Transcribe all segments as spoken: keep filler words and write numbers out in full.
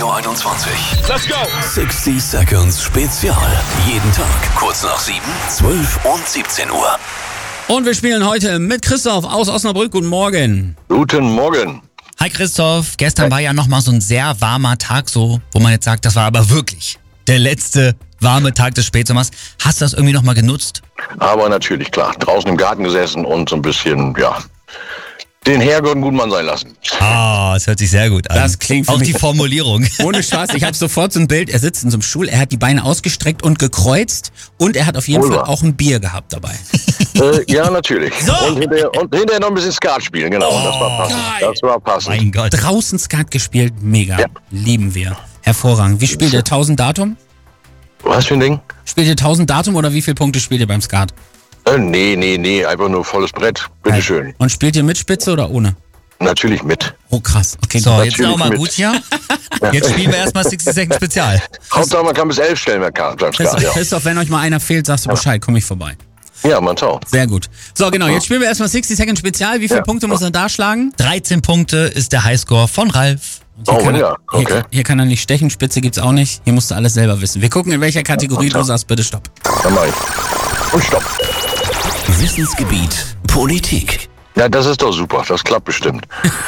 Radio einundzwanzig. Let's go! sechzig Seconds Spezial. Jeden Tag kurz nach sieben, zwölf und siebzehn Uhr. Und wir spielen heute mit Christoph aus Osnabrück. Guten Morgen. Guten Morgen. Hi Christoph, gestern war ja nochmal so ein sehr warmer Tag, so, wo man jetzt sagt, das war aber wirklich der letzte warme Tag des Spätsommers. Hast du das irgendwie nochmal genutzt? Aber natürlich, klar, draußen im Garten gesessen und so ein bisschen, ja, den Herrgott gut Mann sein lassen. Ah, das hört sich sehr gut an. Das klingt für auch mich- die Formulierung. Ohne Spaß, ich habe sofort so ein Bild. Er sitzt in so einem Stuhl, er hat die Beine ausgestreckt und gekreuzt und er hat auf jeden Wohl Fall wahr. auch ein Bier gehabt dabei. äh, ja, natürlich. So. Und, hinterher, und hinterher noch ein bisschen Skat spielen, genau. das war passend. geil. Das war passend. Mein Gott. Draußen Skat gespielt, mega. Ja. Lieben wir. Hervorragend. Wie spielt ihr tausend Datum? Was für ein Ding? Spielt ihr tausend Datum oder wie viele Punkte spielt ihr beim Skat? Äh, nee, nee, nee, einfach nur volles Brett. Bitteschön. Und spielt ihr mit Spitze oder ohne? Natürlich mit. Oh krass, okay. So, jetzt Natürlich auch mal mit. gut hier. Jetzt spielen wir erstmal sechzig Second Spezial. Hauptsache, man kann bis elf stellen beim Skat. beim Skat, Christoph, Ja. Christoph, wenn euch mal einer fehlt, sagst du Bescheid, komme ich vorbei. ja, man tau. Sehr gut. So, genau, jetzt spielen wir erstmal sechzig Second Spezial. Wie viele Ja. Punkte muss er da schlagen? dreizehn Punkte ist der Highscore von Ralf. Hier Oh, kann er, ja, okay. Hier, hier kann er nicht stechen, Spitze gibt's auch nicht. Hier musst du alles selber wissen. Wir gucken, in welcher Kategorie du sagst, bitte stopp. Dann mach ich. Und stopp. Wissensgebiet Politik. Ja, das ist doch super. Das klappt bestimmt.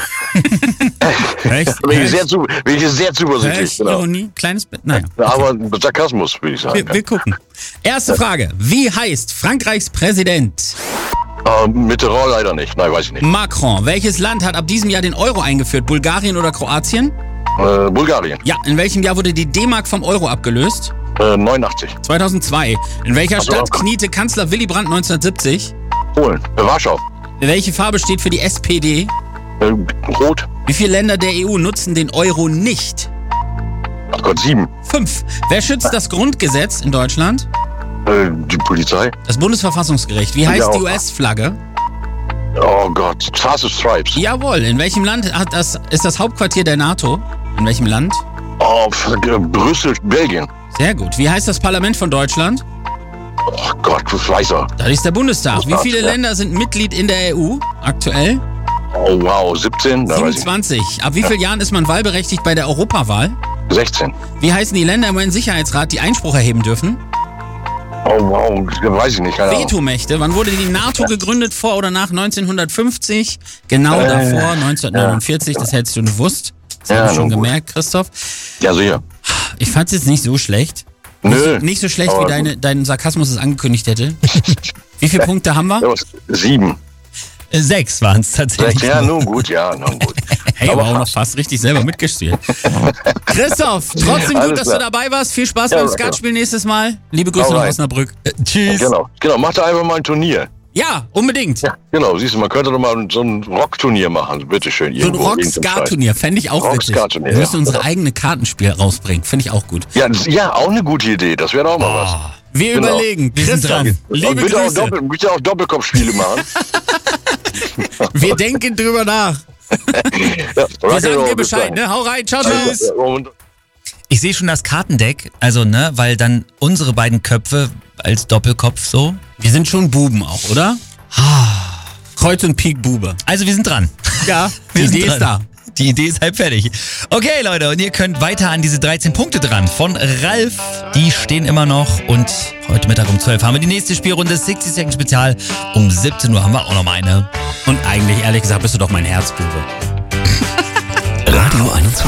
Echt? Bin ich sehr, zu, bin ich sehr zuversichtlich. Echt? Genau. Ironie? Kleines Bit? Naja. Aber Sarkasmus, würde ich sagen. Wir, wir gucken. Erste Frage. Wie heißt Frankreichs Präsident? Äh, Mitterrand leider nicht. Nein, weiß ich nicht. Macron. Welches Land hat ab diesem Jahr den Euro eingeführt? Bulgarien oder Kroatien? Äh, Bulgarien. Ja. In welchem Jahr wurde die D-Mark vom Euro abgelöst? Äh, neunundachtzig. zweitausendzwei. In welcher so. Stadt kniete Kanzler Willy Brandt neunzehnhundertsiebzig? Polen. Äh, Warschau. Welche Farbe steht für die S P D? Äh, Rot. Wie viele Länder der E U nutzen den Euro nicht? Ach Gott, sieben. Fünf. Wer schützt das Grundgesetz in Deutschland? Äh, die Polizei. Das Bundesverfassungsgericht. Wie heißt Ja, die auch. U S-Flagge? Oh Gott. Stars of Stripes. Jawohl. In welchem Land hat das, ist das Hauptquartier der NATO? In welchem Land? Oh, fuck, äh, Brüssel, Belgien. Sehr gut. Wie heißt das Parlament von Deutschland? Oh Gott, das weiß er. Das ist der Bundestag. Wie viele Ja. Länder sind Mitglied in der E U aktuell? Oh wow, siebzehn. Da weiß ich. siebenundzwanzig. Ab wie vielen Jahren ist man wahlberechtigt bei der Europawahl? sechzehn. Wie heißen die Länder im U N-Sicherheitsrat, die Einspruch erheben dürfen? Oh wow, das weiß ich nicht. Keine Ahnung. Vetomächte. Wann wurde die NATO gegründet? Vor oder nach neunzehnhundertfünfzig? Genau Äh, davor, neunzehnhundertneunundvierzig. Das hättest du gewusst. Das Ja, habe ich schon nun gut. gemerkt, Christoph. Ja, sicher. Ich fand es jetzt nicht so schlecht. Nö. Nicht so schlecht, wie Aber deine, dein Sarkasmus es angekündigt hätte. Wie viele Punkte haben wir? Ja, was? Sieben. Äh, Sechs waren es tatsächlich. Sechs. Ja, nun gut, ja, nun gut. Hey, aber aber auch noch fast. fast richtig selber mitgespielt. Christoph, trotzdem gut, Alles dass klar. du dabei warst. Viel Spaß Ja, beim okay. Skatspiel nächstes Mal. Liebe Grüße nach Alright. Osnabrück. Äh, tschüss. Genau, genau. Mach da einfach mal ein Turnier. Ja, unbedingt. Ja, genau. Siehst du, man könnte doch mal so ein Rockturnier machen. Bitteschön. So ein Rock-Skat-Turnier fände ich auch witzig. Rock-Skat-Turnier, Wir müssen ja. unsere eigene Kartenspiel rausbringen. Finde ich auch gut. Ja, das- ja, auch eine gute Idee. Das wäre doch auch mal was. Wir Genau. überlegen. Wir sind Christoph, dran. Und liebe bitte auch, Grüße. Doppel, bitte auch Doppelkopfspiele machen. Wir denken drüber nach. Ja, Wir sagen dir Bescheid, ne? Hau rein. Ciao, tschüss. Und Ich sehe schon das Kartendeck, also ne, weil dann unsere beiden Köpfe als Doppelkopf so. Wir sind schon Buben auch, oder? Kreuz und Pik Bube. Also wir sind dran. Ja, die Wir sind Idee ist dran. da. Die Idee ist halb fertig. Okay, Leute, und ihr könnt weiter an diese dreizehn Punkte dran von Ralf. Die stehen immer noch. Und heute Mittag um zwölf haben wir die nächste Spielrunde. sechzig Second Spezial. Um siebzehn Uhr haben wir auch noch mal eine. Und eigentlich, ehrlich gesagt, bist du doch mein Herzbube. Radio einundzwanzig.